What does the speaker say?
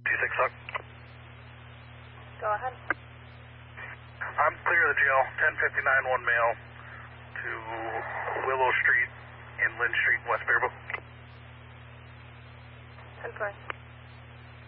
26 Huck. Go ahead. I'm clear of the jail. 1059 one male to Willow Street and Lynn Street in West Bearable. 10-4.